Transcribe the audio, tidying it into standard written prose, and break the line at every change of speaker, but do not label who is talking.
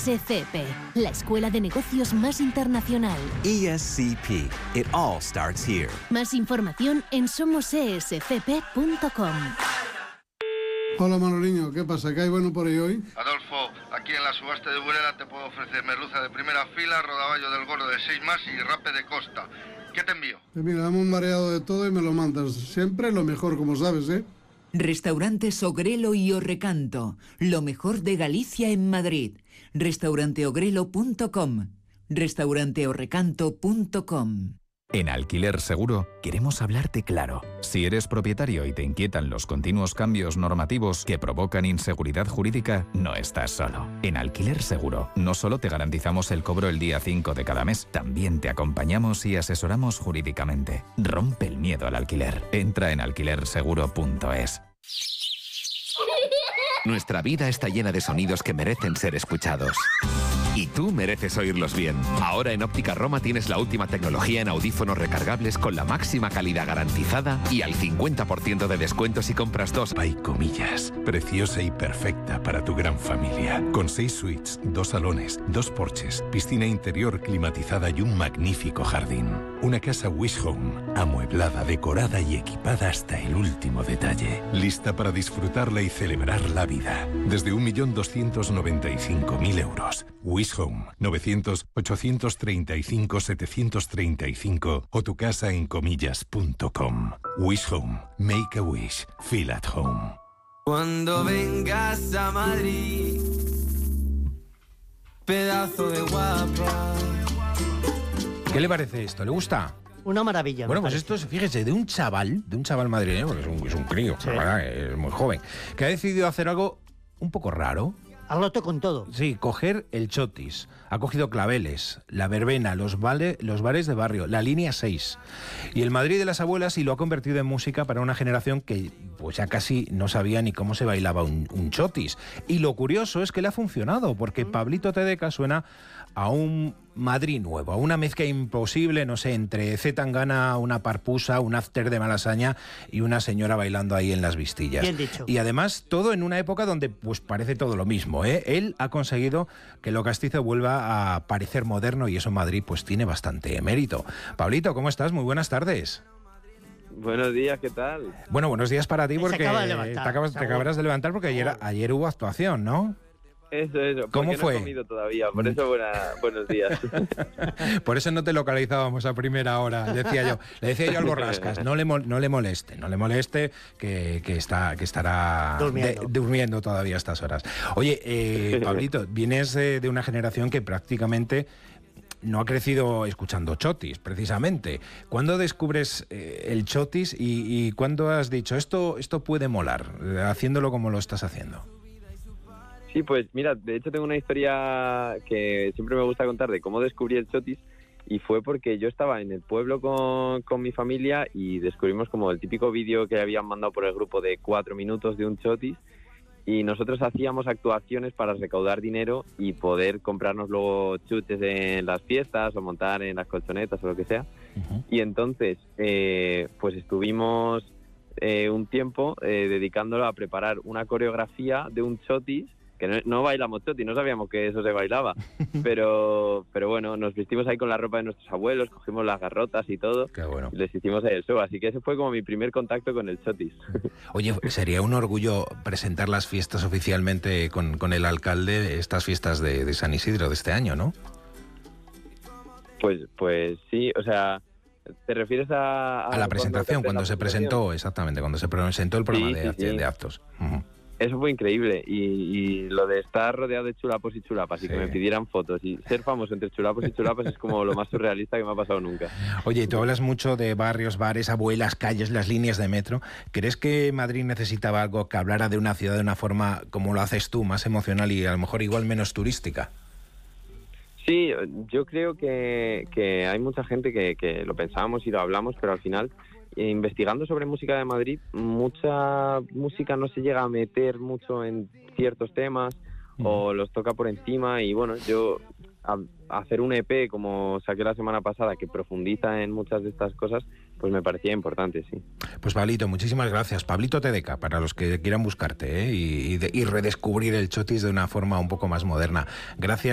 ESCP, la escuela de negocios más internacional.
ESCP. It all starts here.
Más información en somosescp.com.
Hola Manoliño, ¿qué pasa? ¿Qué hay bueno por ahí hoy?
Adolfo, aquí en la subasta de Burela te puedo ofrecer merluza de primera fila, rodaballo del gordo de 6 más y rape de costa. ¿Qué te envío?
Mira, dame un mareado de todo y me lo mandas. Siempre lo mejor, como sabes, ¿eh?
Restaurantes Ogrelo y Orrecanto, lo mejor de Galicia en Madrid. Restauranteogrelo.com, restauranteorrecanto.com.
En Alquiler Seguro queremos hablarte claro. Si eres propietario y te inquietan los continuos cambios normativos que provocan inseguridad jurídica, no estás solo. En Alquiler Seguro no solo te garantizamos el cobro el día 5 de cada mes, también te acompañamos y asesoramos jurídicamente. Rompe el miedo al alquiler. Entra en alquilerseguro.es.
Nuestra vida está llena de sonidos que merecen ser escuchados. Y tú mereces oírlos bien. Ahora en Óptica Roma tienes la última tecnología en audífonos recargables con la máxima calidad garantizada y al 50% de descuento si compras dos.
Hay comillas. Preciosa y perfecta para tu gran familia. Con 6 suites, 2 salones, 2 porches, piscina interior climatizada y un magnífico jardín. Una casa Wish Home, amueblada, decorada y equipada hasta el último detalle. Lista para disfrutarla y celebrar la vida. Desde 1.295.000 euros. Wish Home, 900-835-735 o tu casa en comillas.com. Wish Home, make a wish, feel at home.
Cuando vengas a Madrid, pedazo de guapa.
¿Qué le parece esto? ¿Le gusta?
Una maravilla.
Bueno, pues esto es, fíjese, de un chaval madrileño, porque es un crío, sí, ¿verdad? Es muy joven, que ha decidido hacer algo un poco raro.
Al loto con todo.
Sí, coger el chotis. Ha cogido Claveles, la verbena, los bares de barrio, la línea 6 y el Madrid de las abuelas, y lo ha convertido en música para una generación que pues ya casi no sabía ni cómo se bailaba un chotis. Y lo curioso es que le ha funcionado, porque Pablito Tedeca suena a un Madrid nuevo, a una mezcla imposible, no sé, entre Zetangana, una parpusa, un after de Malasaña y una señora bailando ahí en las Vistillas.
Bien dicho.
Y además todo en una época donde pues parece todo lo mismo, ¿eh? Él ha conseguido que lo castizo vuelva a parecer moderno, y eso en Madrid pues tiene bastante mérito. Pablito, ¿cómo estás? Muy buenas tardes.
Buenos días, ¿qué tal?
Bueno, buenos días para ti, porque te acabas de levantar porque ayer hubo actuación, ¿no?
Eso.
¿Cómo fue?
No he comido todavía, por eso buenos días.
Por eso no te localizábamos a primera hora, le decía yo al Borrascas, no le moleste, que estará durmiendo todavía a estas horas. Oye, Pablito, vienes de una generación que prácticamente no ha crecido escuchando chotis, precisamente. ¿Cuándo descubres el chotis y cuándo has dicho esto puede molar, haciéndolo como lo estás haciendo?
Sí, pues mira, de hecho tengo una historia que siempre me gusta contar de cómo descubrí el chotis, y fue porque yo estaba en el pueblo con mi familia y descubrimos como el típico vídeo que habían mandado por el grupo de 4 minutos de un chotis, y nosotros hacíamos actuaciones para recaudar dinero y poder comprarnos luego chutes en las fiestas o montar en las colchonetas o lo que sea. Uh-huh. Y entonces pues estuvimos un tiempo dedicándolo a preparar una coreografía de un chotis, que no bailamos chotis, no sabíamos que eso se bailaba, pero bueno, nos vestimos ahí con la ropa de nuestros abuelos, cogimos las garrotas y todo.
Qué bueno.
Y les hicimos ahí el show, así que ese fue como mi primer contacto con el chotis.
Oye, sería un orgullo presentar las fiestas oficialmente con el alcalde, estas fiestas de San Isidro de este año, ¿no?
Pues sí, o sea, ¿te refieres a
la presentación, cuando se presentó, exactamente, cuando se presentó el programa de actos? Uh-huh.
Eso fue increíble, y lo de estar rodeado de chulapos y chulapas y que me pidieran fotos y ser famoso entre chulapos y chulapas es como lo más surrealista que me ha pasado nunca.
Oye, tú hablas mucho de barrios, bares, abuelas, calles, las líneas de metro. ¿Crees que Madrid necesitaba algo que hablara de una ciudad de una forma como lo haces tú, más emocional y a lo mejor igual menos turística?
Sí, yo creo que hay mucha gente que lo pensábamos y lo hablamos, pero al final, investigando sobre música de Madrid, mucha música no se llega a meter mucho en ciertos temas o los toca por encima, y bueno, yo hacer un EP como saqué la semana pasada que profundiza en muchas de estas cosas, pues me parecía importante, sí.
Pues Pablito, muchísimas gracias. Pablito Tedeca, para los que quieran buscarte y redescubrir el chotis de una forma un poco más moderna. Gracias.